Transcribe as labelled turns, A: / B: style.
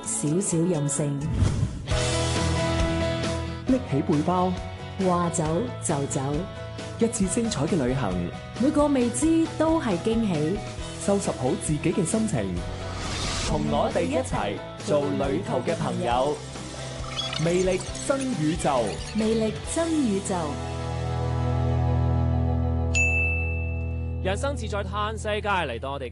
A: 少少任性。
B: 拎起背包，
A: 話走就走，
B: 一次精彩嘅旅行，
A: 每個未知都係驚喜。
B: 收拾好自己嘅心情，同我哋一齊做旅途嘅朋友。魅力新宇宙，
A: 魅力真宇宙。
C: 人生自在嘆世界，嚟到我哋